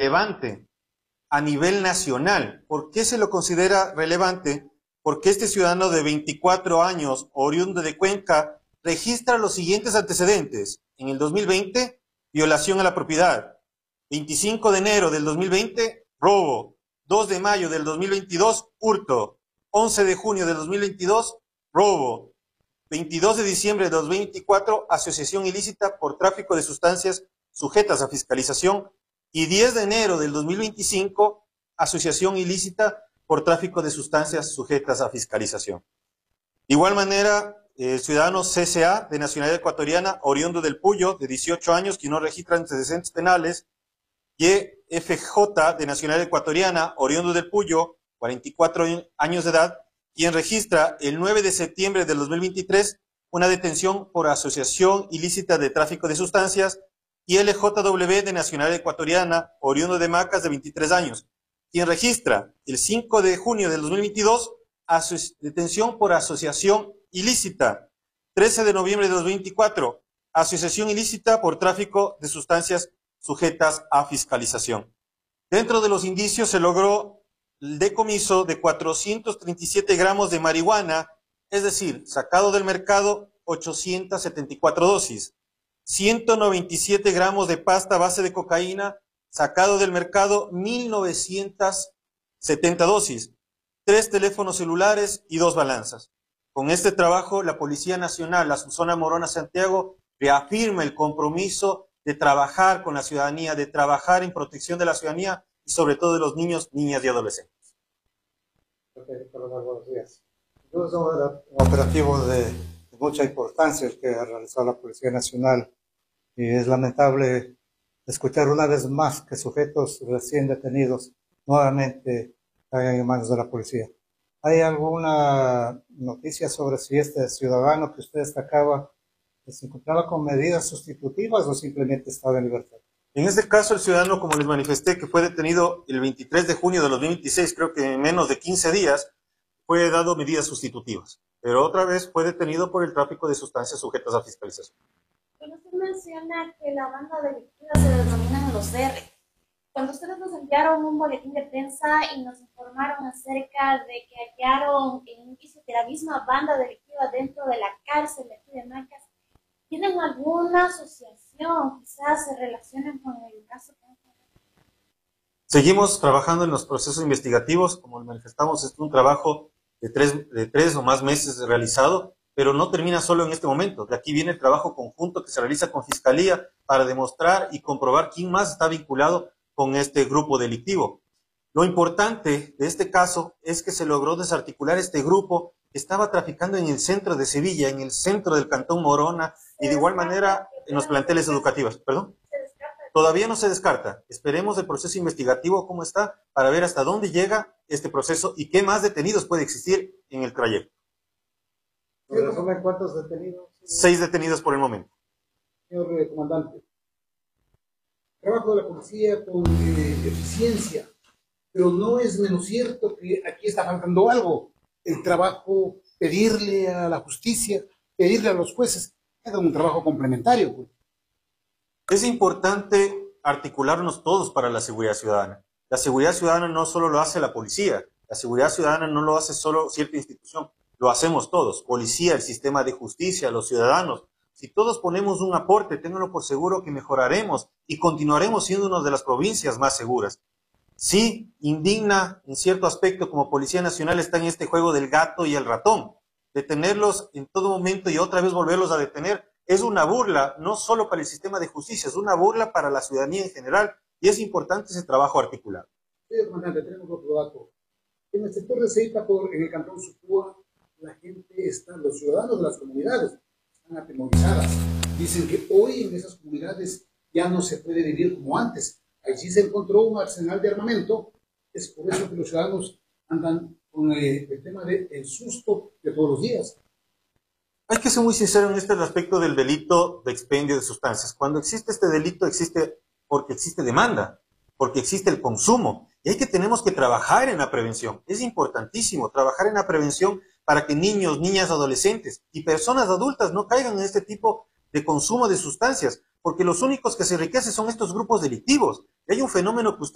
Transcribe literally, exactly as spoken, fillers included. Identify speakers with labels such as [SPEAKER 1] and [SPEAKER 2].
[SPEAKER 1] relevante a nivel nacional. ¿Por qué se lo considera relevante? Porque este ciudadano de veinticuatro años, oriundo de Cuenca, registra los siguientes antecedentes. En el dos mil veinte, violación a la propiedad. veinticinco de enero del dos mil veinte, robo. dos de mayo del dos mil veintidós, hurto. once de junio del dos mil veintidós, robo. veintidós de diciembre de dos mil veinticuatro, asociación ilícita por tráfico de sustancias sujetas a fiscalización. Y diez de enero del dos mil veinticinco, asociación ilícita por tráfico de sustancias sujetas a fiscalización. De igual manera, el ciudadano C C A, de nacionalidad ecuatoriana, oriundo del Puyo, de dieciocho años, que no registra antecedentes penales. Y F J, de nacionalidad ecuatoriana, oriundo del Puyo, cuarenta y cuatro años de edad, quien registra el nueve de septiembre del dos mil veintitrés una detención por asociación ilícita de tráfico de sustancias. Y L J W, de nacionalidad ecuatoriana, oriundo de Macas, de veintitrés años, quien registra el cinco de junio del dos mil veintidós detención por asociación ilícita. trece de noviembre de dos mil veinticuatro, asociación ilícita por tráfico de sustancias sujetas a fiscalización. Dentro de los indicios se logró el decomiso de cuatrocientos treinta y siete gramos de marihuana, es decir, sacado del mercado ochocientas setenta y cuatro dosis. ciento noventa y siete gramos de pasta a base de cocaína, sacado del mercado mil novecientas setenta dosis, tres teléfonos celulares y dos balanzas. Con este trabajo, la Policía Nacional, la Subzona Morona Santiago, reafirma el compromiso de trabajar con la ciudadanía, de trabajar en protección de la ciudadanía y sobre todo de los niños, niñas y adolescentes.
[SPEAKER 2] Buenos días. Es un operativo de, de mucha importancia el que ha realizado la Policía Nacional. Y es lamentable escuchar una vez más que sujetos recién detenidos nuevamente caigan en manos de la policía. ¿Hay alguna noticia sobre si este ciudadano que usted destacaba se encontraba con medidas sustitutivas o simplemente estaba en libertad?
[SPEAKER 1] En este caso, el ciudadano, como les manifesté, que fue detenido el veintitrés de junio de dos mil veintiséis, creo que en menos de quince días, fue dado medidas sustitutivas. Pero otra vez fue detenido por el tráfico de sustancias sujetas a fiscalización.
[SPEAKER 3] Bueno, usted menciona que la banda delictiva se denominan los D R. Cuando ustedes nos enviaron un boletín de prensa y nos informaron acerca de que hallaron en un piso de la misma banda delictiva dentro de la cárcel de aquí de Macas, ¿tienen alguna asociación? Quizás se relacionen con el caso.
[SPEAKER 1] Seguimos trabajando en los procesos investigativos. Como manifestamos, es un trabajo de tres, de tres o más meses realizado, pero no termina solo en este momento. De aquí viene el trabajo conjunto que se realiza con Fiscalía para demostrar y comprobar quién más está vinculado con este grupo delictivo. Lo importante de este caso es que se logró desarticular este grupo que estaba traficando en el centro de Sevilla, en el centro del Cantón Morona y de igual manera en los planteles educativos. ¿Perdón? Todavía no se descarta. Esperemos el proceso investigativo cómo está para ver hasta dónde llega este proceso y qué más detenidos puede existir en el trayecto.
[SPEAKER 2] ¿Cuántos detenidos?
[SPEAKER 1] Seis detenidos por el momento.
[SPEAKER 4] Señor eh, comandante, trabajo de la policía con eh, eficiencia, pero no es menos cierto que aquí está faltando algo. El trabajo, pedirle a la justicia, pedirle a los jueces, es un trabajo complementario. Pues.
[SPEAKER 1] Es importante articularnos todos para la seguridad ciudadana. La seguridad ciudadana no solo lo hace la policía, la seguridad ciudadana no lo hace solo cierta institución, lo hacemos todos, policía, el sistema de justicia, los ciudadanos. Si todos ponemos un aporte, ténganlo por seguro que mejoraremos y continuaremos siendo una de las provincias más seguras. Sí, indigna en cierto aspecto como Policía Nacional está en este juego del gato y el ratón. Detenerlos en todo momento y otra vez volverlos a detener es una burla, no solo para el sistema de justicia, es una burla para la ciudadanía en general y es importante ese trabajo articulado.
[SPEAKER 4] Señor comandante, tenemos otro dato. En el sector de Ceipa, por, en el cantón Sucúa, la gente está, los ciudadanos de las comunidades están atemorizadas. Dicen que hoy en esas comunidades ya no se puede vivir como antes. Allí se encontró un arsenal de armamento. Es por eso que los ciudadanos andan con el, el tema del susto de todos los días.
[SPEAKER 1] Hay que ser muy sincero en este aspecto del delito de expendio de sustancias. Cuando existe este delito, existe porque existe demanda, porque existe el consumo. Y hay que tenemos que trabajar en la prevención. Es importantísimo trabajar en la prevención para que niños, niñas, adolescentes y personas adultas no caigan en este tipo de consumo de sustancias, porque los únicos que se enriquecen son estos grupos delictivos. Y hay un fenómeno que usted